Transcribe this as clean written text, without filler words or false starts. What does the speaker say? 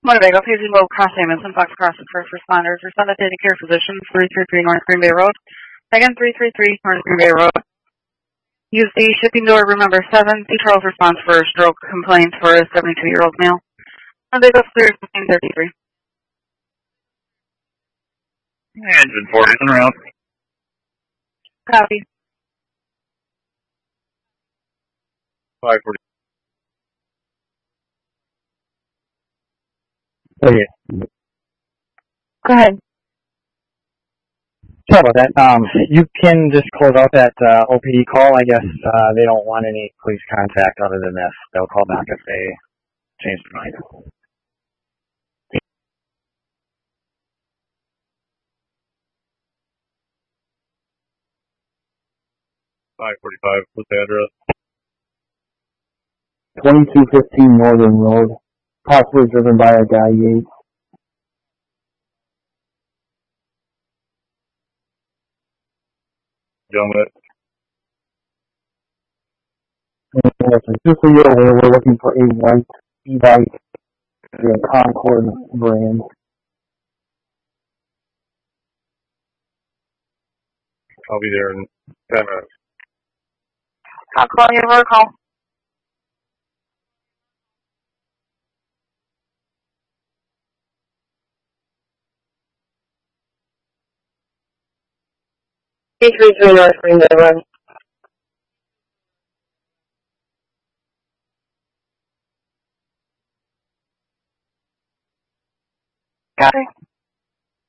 Winnebago, please invoke cross payments and Fox Cross with first responders. Respond to care physicians, 333 North Green Bay Road. Again, 333 North Green Bay Road. Use the shipping door room number 7. See Charles response for stroke complaints for a 72-year-old male. Winnebago clear 1533. Engine 40 is en route. Copy. 540. Okay. Go ahead. Sorry about that. You can just close out that OPD call. I guess they don't want any police contact other than this. They'll call back if they change their mind. 545. What's the address? 2215 Northern Road, possibly driven by a guy Yates. Gentlemen. Just so you're aware, we're looking for a white e-bike, the Concord brand. I'll be there in 10 minutes. I'll call you over a call. Three North Green Bay Road. Copy.